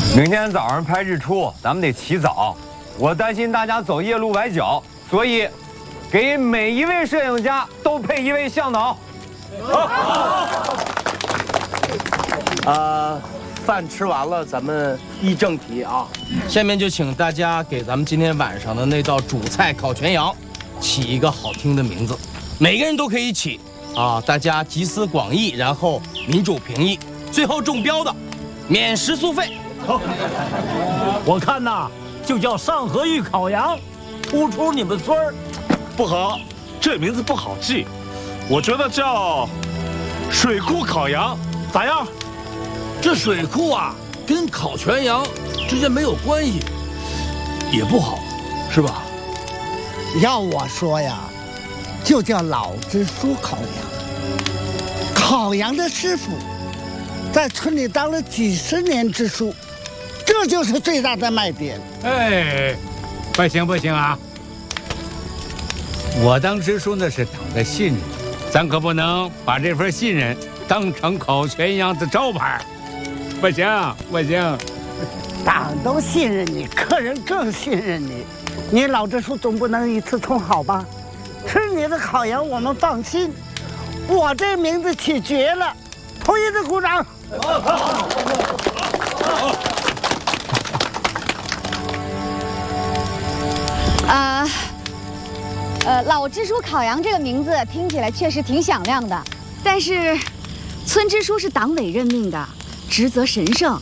明天早上拍日出，咱们得起早。我担心大家走夜路崴脚，所以给每一位摄影家都配一位向导。 饭吃完了，咱们议正题啊。下面就请大家给咱们今天晚上的那道主菜烤全羊起一个好听的名字，每个人都可以起啊，大家集思广益，然后民主评议，最后中标的免食宿费。 我看呐，就叫上河峪烤羊，突出你们村儿。 不好，这名字不好记，我觉得叫水库烤羊，咋样？ 这水库啊，跟烤全羊之间没有关系，也不好，是吧？ 要我说呀，就叫老支书烤羊。烤羊的师傅在村里当了几十年支书，这就是最大的卖点。 哎，不行不行啊！我当支书那是党的信任，咱可不能把这份信任当成烤全羊的招牌。不行不行， 党都信任你，客人更信任你，你老支书总不能一次通好吧？吃你的烤羊我们放心，我这名字起绝了，同意的鼓掌。 老支书烤羊这个名字听起来确实挺响亮的，但是村支书是党委任命的，职责神圣，